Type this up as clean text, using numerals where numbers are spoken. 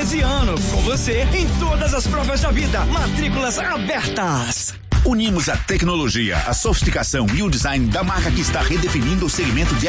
14 anos, com você em todas as provas da vida. Matrículas abertas. Unimos a tecnologia, a sofisticação e o design da marca que está redefinindo o segmento de